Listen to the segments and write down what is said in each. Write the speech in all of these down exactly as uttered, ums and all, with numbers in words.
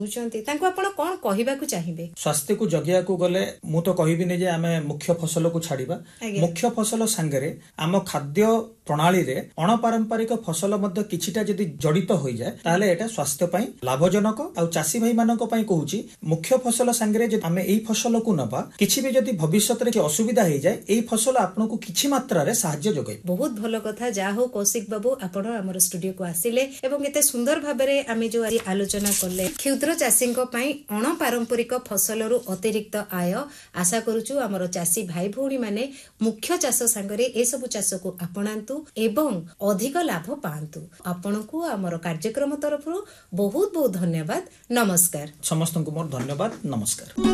ଆପଣ कौन कहबाकू चाहिए? स्वास्थ्य को जगिया को गले मु तो कहबिनी जे आमे मुख्य फसल को छाड़िबा। मुख्य फसल संगरे आम खाद्य प्रणाली रे अणपारंपरिक फसल मध्य किछिटा जदि जड़ित हो जाए ताहले एटा स्वास्थ्य पई लाभजनक आ चासी भाई मानक पई कहूची मुख्य फसल संगरे जे आमे एई फसल को नबा किछि भी जदि भविष्यत रे असुविधा हो जाए एई फसल आपन को किछि मात्रा रे सहाय्य जोगै। बहुत भलो कथा जा हो कौशिक बाबू आपण हमर स्टूडियो को आसिले एवं एते सुंदर भाबरे आमे जो आज आलोचना करले क्षुद्र चाषी अणपारंपरिक फसल अतिरिक्त आय आशा करूचु आमर चाषी भाई भौणी माने मुख्य चाष सांगरे ए सब चाष को आपणांतु एवं अधिक लाभ पांतु। आपनकु आमर कार्यक्रम तरफ बहुत बहुत धन्यवाद। नमस्कार। समस्त को मोर धन्यवाद। नमस्कार।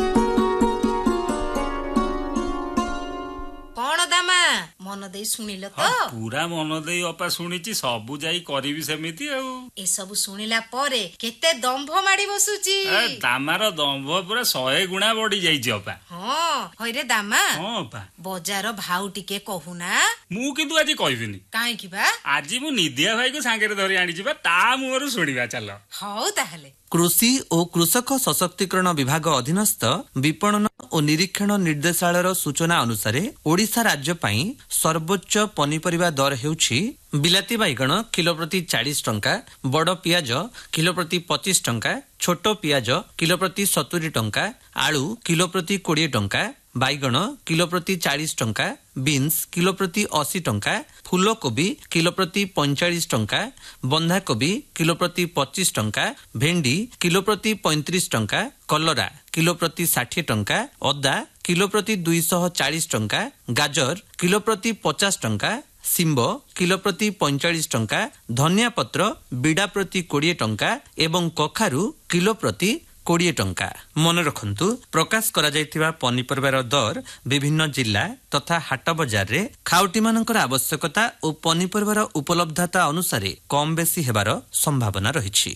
कौन दामा मन दे सुनिल तो? हाँ, पूरा मन दे अपा सुनिची सबु जाई करिवि सेमिति आउ ए सब सुनिला परे केते दंभ माडी बसुची। ए दामार दंभ पूरा सौ गुणा बढ़ी जाईची अपा। हां होइरे दामा। हां अपा बाजार भाव टिके कहूना। मु किंतु आज कहबिनी। काहे की बा? आज मु निदिया भाई को सांगरे धरि आनी जिबा ता मुहरु सुनिबा चलो। हौ ताहले कृषि और कृषक सशक्तिकरण विभाग अधीनस्थ विपणन और निरीक्षण निर्देशालय सूचना अनुसार ओडिशा राज्य पई सर्वोच्च पनीपरिबा दर हेउछि बिलाती बैगण किलो प्रति चालीस टंका, बड़ पियाज किलो प्रति पच्चीस टंका, छोट पियाज किलो प्रति सत्तरी टंका, आलू किलो प्रति बीस टंका, बैगण किलो प्रति चालीस टंका, बीन्स किलो प्रति अस्सी टंका, फूलकोबी किलो प्रति पैंतालीस टंका, बंधाकोबी किलो प्रति पच्चीस टंका, भेंडी किलो प्रति पैंतीस टंका, कलरा किलो प्रति साठ टंका, अदा किलो प्रति दुई सौ चालीस टंका, गाजर किलो प्रति पचास टंका, सिंब किलो प्रति पैंतालीस टंका, धनिया पत्र बिडा प्रति बीस टंका एवं कखारू किलो प्रति बीस टंका। मन रखंतु प्रकाश करा जायतिबा पनीपरिबार दर विभिन्न जिला तथा हाट बाजार रे खाउटी मानकर आवश्यकता और पनीपरिबार उपलब्धता अनुसार कम बेसी हेबार संभावना रहिछि।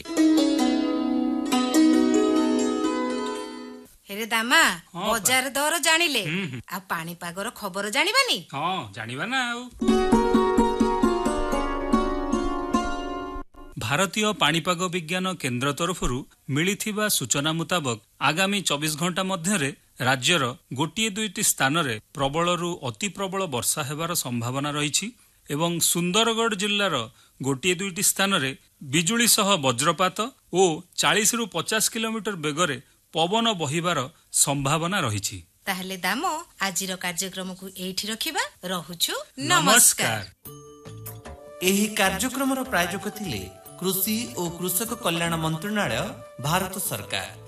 हेरे दामा बाजार दर जानिले आ पानी पागर खबर जानिबानी? हां जानिबा ना। आउ भारतीय पाणीपाग विज्ञान केन्द्र तरफरु मिलिथिबा सूचना मुताबक आगामी चौबीस घंटा मध्यरे राज्यर गोटिए दुईटी स्थान रे प्रबलरु अति प्रबल वर्षा हेबार संभावना रहिछि एवं सुंदरगढ़ जिल्लार गोटिए दुईटी स्थान रे बिजुली सह वज्रपात ओ चालीस रु पचास किलोमीटर बेगरे पवन बहिबार संभावना रहिछि। ताहले दामो आजिर कार्यक्रम को एठी रखिबा। रहुछु नमस्कार। एही कार्यक्रम रो प्रायोजक थिले कृषि और कृषक कल्याण मंत्रालय, भारत सरकार।